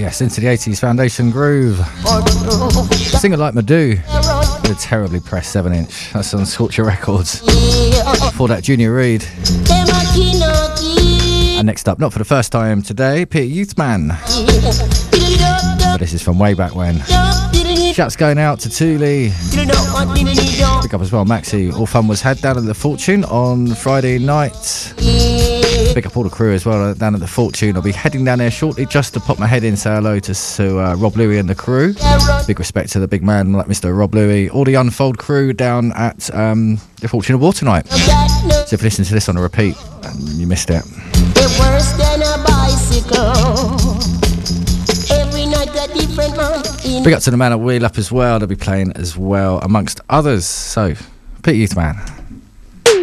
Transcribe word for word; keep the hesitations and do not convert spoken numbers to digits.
Yes, into the eighties Foundation Groove. Sing It Like Madou. A terribly pressed seven inch. That's on Scorcher Records. Before that, Junior Reid. And next up, not for the first time today, Peter Youthman. But this is from way back when. Shouts going out to Thule. Pick up as well, Maxi. All fun was had down at the Fortune on Friday night. Pick up all the crew as well down at the Fortune. I'll be heading down there shortly just to pop my head in, say hello to, to uh, Rob Louie and the crew. Big respect to the big man like Mister Rob Louie. All the Unfold crew down at um, the Fortune of War tonight. So if you listen to this on a repeat and you missed it. Worse than a bicycle. Every night a different man. Big up to the man at Wheel Up as well. They'll be playing as well, amongst others. So, Peter Youthman.